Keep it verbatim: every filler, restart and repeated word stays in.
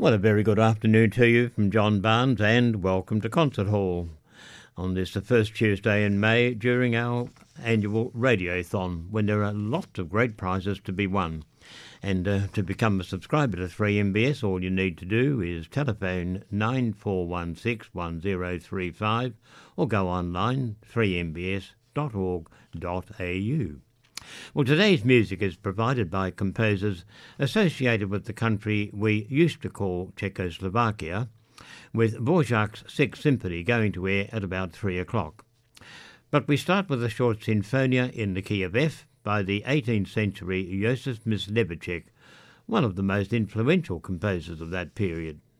Well, a very good afternoon to you from John Barnes and welcome to Concert Hall on this, the first Tuesday in May during our annual Radiothon, when there are lots of great prizes to be won. And uh, to become a subscriber to three M B S, all you need to do is telephone nine four one six one zero three five or go online three m b s dot org dot a u. Well, today's music is provided by composers associated with the country we used to call Czechoslovakia, with Dvorak's Sixth Symphony going to air at about three o'clock. But we start with a short sinfonia in the key of F by the eighteenth century Joseph Mysliveček, one of the most influential composers of that period.